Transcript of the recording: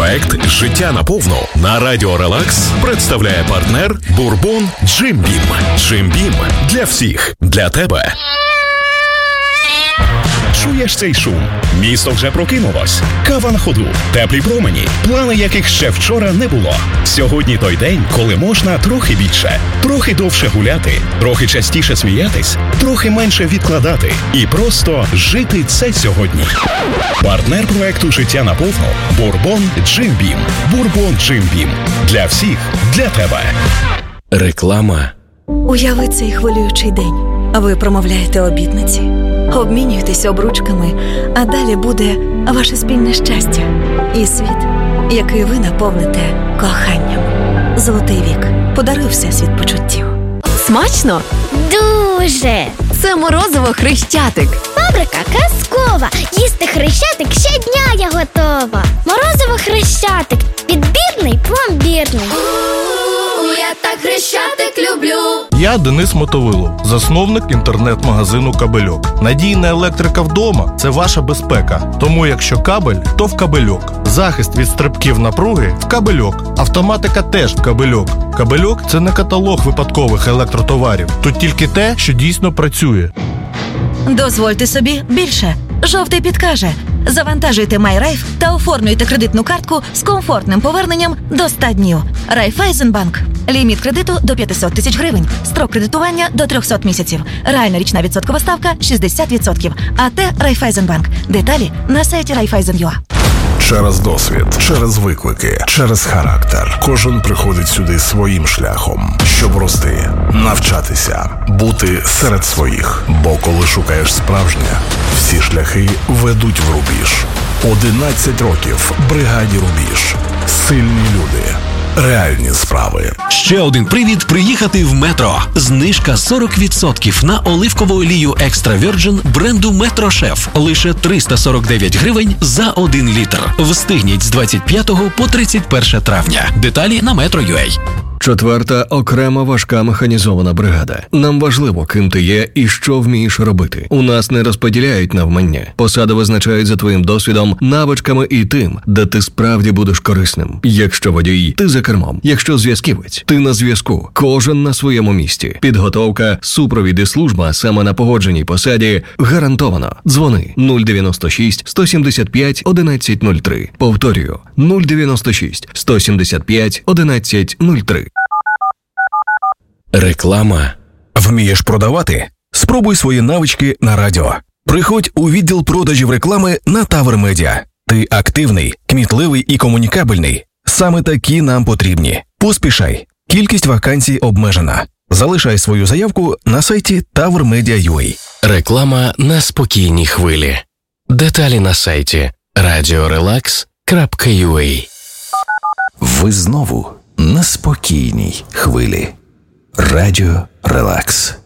Проект «Життя наповну» на Радіо Релакс представляє партнер Бурбон Джим Бім. Джим Бім для всіх, для тебе. Чуєш цей шум? Місто вже прокинулось. Кава на ходу, теплі промені, плани яких ще вчора не було. Сьогодні той день, коли можна трохи більше, трохи довше гуляти, трохи частіше сміятись, трохи менше відкладати і просто жити це сьогодні. Партнер проекту «Життя наповну» Бурбон Джим Бім. Бурбон Джим Бім. Для всіх, для тебе. Реклама. Уяви цей хвилюючий день. Ви промовляєте обітниці, обмінюєтесь обручками, а далі буде ваше спільне щастя і світ, який ви наповните коханням. Золотий вік. Подаруй всесвіт почуттів. Смачно? Дуже! Це морозиво Хрещатик. Фабрика казкова. Їсти Хрещатик щодня я готова. Морозиво Хрещатик. Підбірний, пломбірний. Я так Хрещатик люблю. Я Денис Мотовилов, засновник інтернет-магазину «Кабельок». Надійна електрика вдома – це ваша безпека. Тому якщо кабель, то в «Кабельок». Захист від стрибків напруги – в «Кабельок». Автоматика теж в «Кабельок». «Кабельок» – це не каталог випадкових електротоварів. Тут тільки те, що дійсно працює. Дозвольте собі більше. Жовтий підкаже. Завантажуйте MyRaiff та оформлюйте кредитну картку з комфортним поверненням до 100 днів. Райфайзенбанк. Ліміт кредиту до 500 тисяч гривень. Строк кредитування до 300 місяців. Реальна річна відсоткова ставка 60%. АТ Райфайзенбанк. Деталі на сайті Raiffeisen.ua. Через досвід, через виклики, через характер. Кожен приходить сюди своїм шляхом, щоб рости, навчатися, бути серед своїх. Бо коли шукаєш справжнє, всі шляхи ведуть в рубіж. 11 років бригаді «Рубіж». Сильні люди. Реальні справи. Ще один привід приїхати в Метро. Знижка 40% на оливкову олію Екстра Virgin бренду Метро Шеф. Лише 349 гривень за 1 літр. Встигніть з 25 по 31 травня. Деталі на Metro.ua. 4-та окрема важка механізована бригада. Нам важливо, ким ти є і що вмієш робити. У нас не розподіляють навмання. Посади визначають за твоїм досвідом, навичками і тим, де ти справді будеш корисним. Якщо водій, ти за кермом. Якщо зв'язківець, ти на зв'язку. Кожен на своєму місці. Підготовка, супровід і служба саме на погодженій посаді гарантовано. Дзвони 096 175 1103. Повторюю, 096 175 1103. Реклама. Вмієш продавати? Спробуй свої навички на радіо. Приходь у відділ продажів реклами на Тавр Медіа. Ти активний, кмітливий і комунікабельний. Саме такі нам потрібні. Поспішай. Кількість вакансій обмежена. Залишай свою заявку на сайті tavrmedia.ua. Реклама на спокійній хвилі. Деталі на сайті radiorelax.ua. Ви знову на спокійній хвилі. Радіо Релакс.